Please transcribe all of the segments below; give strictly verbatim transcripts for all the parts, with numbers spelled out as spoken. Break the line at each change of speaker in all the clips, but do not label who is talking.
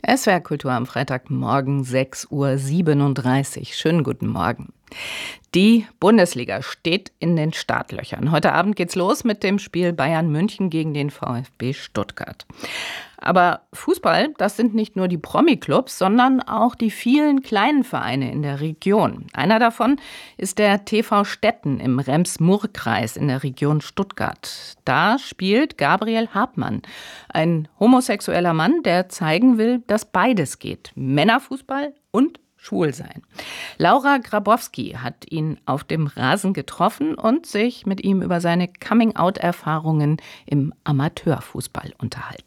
S W R Kultur am Freitagmorgen sechs Uhr siebenunddreißig. Schönen guten Morgen. Die Bundesliga steht in den Startlöchern. Heute Abend geht's los mit dem Spiel Bayern München gegen den VfB Stuttgart. Aber Fußball, das sind nicht nur die Promi-Clubs, sondern auch die vielen kleinen Vereine in der Region. Einer davon ist der T V Stetten im Rems-Murr-Kreis in der Region Stuttgart. Da spielt Gabriel Hartmann, ein homosexueller Mann, der zeigen will, dass beides geht. Männerfußball und Schwulsein. Laura Grabowski hat ihn auf dem Rasen getroffen und sich mit ihm über seine Coming-out-Erfahrungen im Amateurfußball unterhalten.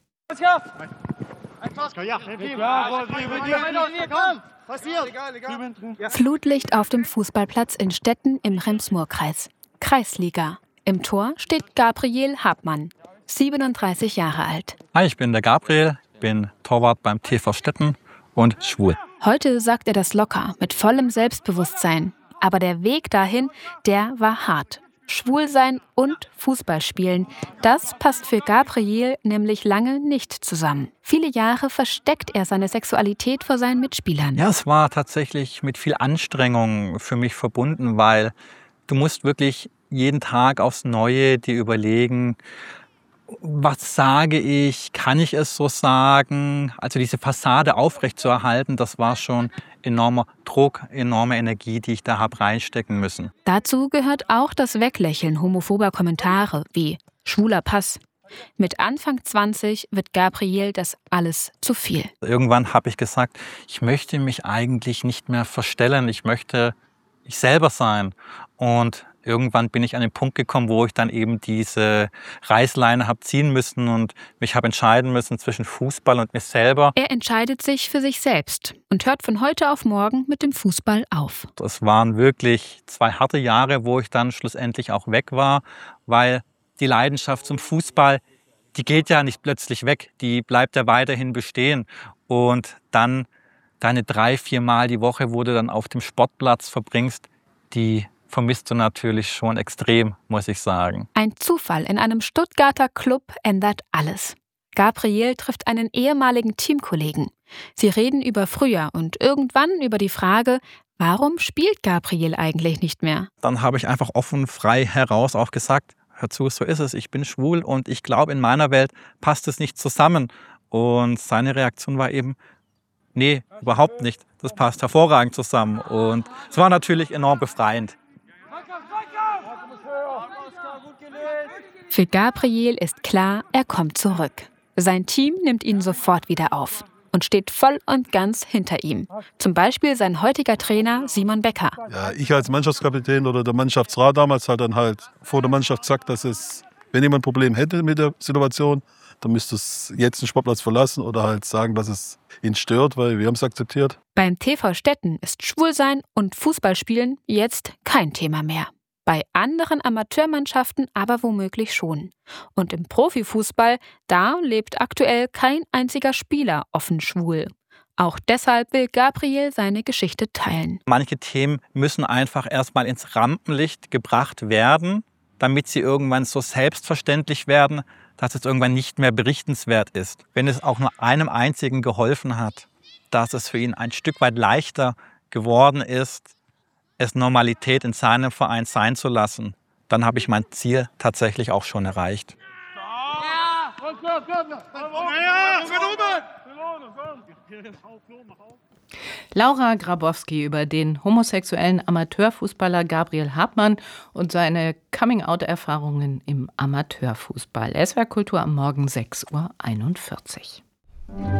Flutlicht auf dem Fußballplatz in Stetten im Rems-Murr-Kreis. Kreisliga. Im Tor steht Gabriel Hartmann, siebenunddreißig Jahre alt.
Hi, ich bin der Gabriel, bin Torwart beim T V Stetten und schwul.
Heute sagt er das locker, mit vollem Selbstbewusstsein. Aber der Weg dahin, der war hart. Schwulsein und Fußballspielen, das passt für Gabriel nämlich lange nicht zusammen. Viele Jahre versteckt er seine Sexualität vor seinen Mitspielern.
Ja, es war tatsächlich mit viel Anstrengung für mich verbunden, weil du musst wirklich jeden Tag aufs Neue dir überlegen, was sage ich, kann ich es so sagen? Also diese Fassade aufrechtzuerhalten, das war schon enormer Druck, enorme Energie, die ich da habe reinstecken müssen.
Dazu gehört auch das Weglächeln homophober Kommentare wie schwuler Pass. Mit Anfang zwanzig wird Gabriel das alles zu viel.
Irgendwann habe ich gesagt, ich möchte mich eigentlich nicht mehr verstellen, ich möchte ich selber sein. Und irgendwann bin ich an den Punkt gekommen, wo ich dann eben diese Reißleine habe ziehen müssen und mich habe entscheiden müssen zwischen Fußball und mir selber.
Er entscheidet sich für sich selbst und hört von heute auf morgen mit dem Fußball auf.
Das waren wirklich zwei harte Jahre, wo ich dann schlussendlich auch weg war, weil die Leidenschaft zum Fußball, die geht ja nicht plötzlich weg, die bleibt ja weiterhin bestehen. Und dann deine drei, vier Mal die Woche, wo du dann auf dem Sportplatz verbringst, die vermisst du natürlich schon extrem, muss ich sagen.
Ein Zufall in einem Stuttgarter Club ändert alles. Gabriel trifft einen ehemaligen Teamkollegen. Sie reden über früher und irgendwann über die Frage, warum spielt Gabriel eigentlich nicht mehr?
Dann habe ich einfach offen, frei heraus auch gesagt, hör zu, so ist es, ich bin schwul und ich glaube, in meiner Welt passt es nicht zusammen. Und seine Reaktion war eben, nee, überhaupt nicht. Das passt hervorragend zusammen. Und es war natürlich enorm befreiend.
Für Gabriel ist klar, er kommt zurück. Sein Team nimmt ihn sofort wieder auf und steht voll und ganz hinter ihm. Zum Beispiel sein heutiger Trainer Simon Becker.
Ja, ich als Mannschaftskapitän oder der Mannschaftsrat damals hat dann halt vor der Mannschaft gesagt, dass es, wenn jemand ein Problem hätte mit der Situation, dann müsste es jetzt den Sportplatz verlassen oder halt sagen, dass es ihn stört, weil wir haben es akzeptiert.
Beim T V Stetten ist Schwulsein und Fußballspielen jetzt kein Thema mehr. Bei anderen Amateurmannschaften aber womöglich schon. Und im Profifußball, da lebt aktuell kein einziger Spieler offen schwul. Auch deshalb will Gabriel seine Geschichte teilen.
Manche Themen müssen einfach erstmal ins Rampenlicht gebracht werden, damit sie irgendwann so selbstverständlich werden, dass es irgendwann nicht mehr berichtenswert ist. Wenn es auch nur einem einzigen geholfen hat, dass es für ihn ein Stück weit leichter geworden ist, es Normalität in seinem Verein sein zu lassen, dann habe ich mein Ziel tatsächlich auch schon erreicht.
Laura Grabowski über den homosexuellen Amateurfußballer Gabriel Hartmann und seine Coming-out-Erfahrungen im Amateurfußball. S W R Kultur am Morgen sechs Uhr einundvierzig.